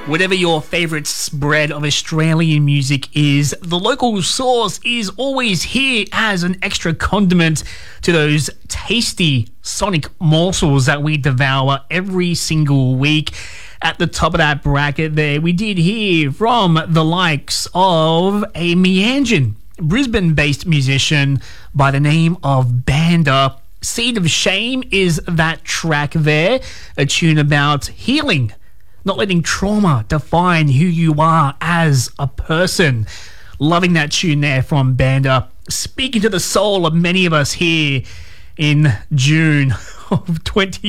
Whatever your favourite spread of Australian music is, the local source is always here as an extra condiment to those tasty sonic morsels that we devour every single week. At the top of that bracket there, we did hear from the likes of a Meanjin, Brisbane-based musician by the name of Banda. Seed of Shame is that track there, a tune about healing, not letting trauma define who you are as a person. Loving that tune there from Banda. Speaking to the soul of many of us here in June of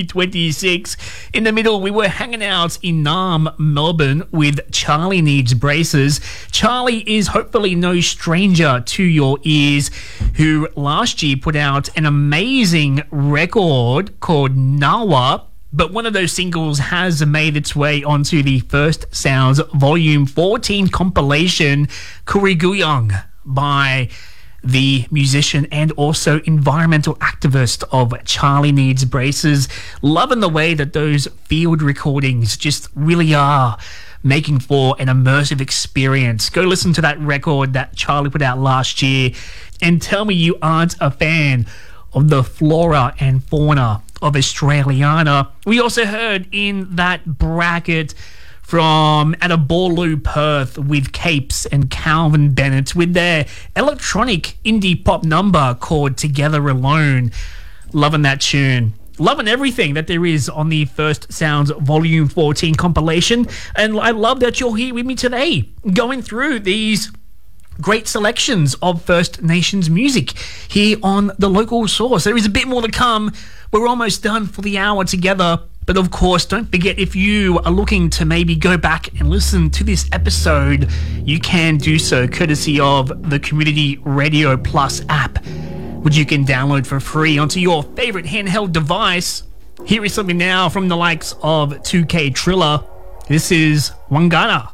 2026. In the middle, we were hanging out in Naarm, Melbourne with Charlie Needs Braces. Charlie is hopefully no stranger to your ears, who last year put out an amazing record called Nawa. But one of those singles has made its way onto the First Sounds Volume 14 compilation, Kuriguyong, by the musician and also environmental activist of Charlie Needs Braces. Loving the way that those field recordings just really are making for an immersive experience. Go listen to that record that Charlie put out last year and tell me you aren't a fan of the flora and fauna of Australiana. We also heard in that bracket from Ataborlu Perth with Capes and Calvin Bennett with their electronic indie pop number called Together Alone. Loving that tune. Loving everything that there is on the First Sounds Volume 14 compilation. And I love that you're here with me today, going through these great selections of First Nations music here on The Local Source. There is a bit more to come. We're almost done for the hour together. But of course, don't forget, if you are looking to maybe go back and listen to this episode, you can do so courtesy of the Community Radio Plus app, which you can download for free onto your favourite handheld device. Here is something now from the likes of 2K Triller. This is Wangana.